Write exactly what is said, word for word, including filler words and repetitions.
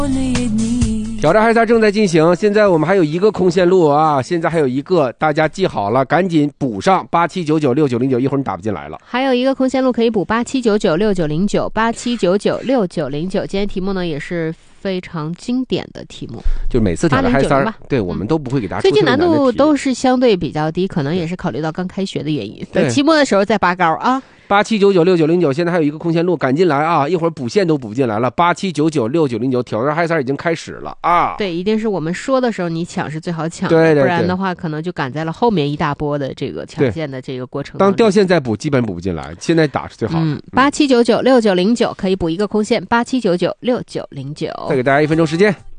挑战嗨赛正在进行，现在我们还有一个空线路啊，现在还有一个，大家记好了，赶紧补上八七九九六九零九，一会儿你打不进来了。 还有一个空线路可以补八七九九六九零九，八七九九六九零九。今天题目呢也是非常经典的题目， 就每次挑战嗨赛，对我们都不会给大家出最近难度都是相对比较低，可能也是考虑到刚开学的原因。等期末的时候再拔高啊。 八七九九六九零九，现在还有一个空线路，赶进来啊！一会儿补线都补进来了。八七九九六九零九，挑战嗨赛已经开始了啊！ 对，一定是我们说的时候你抢是最好抢的， 对对对， 不然的话可能就赶在了后面一大波的这个抢线的这个过程。 当掉线再补，基本补不进来，现在打是最好的。 嗯，八七九九六九零九可以补一个空线，八七九九六九零九。 再给大家一分钟时间。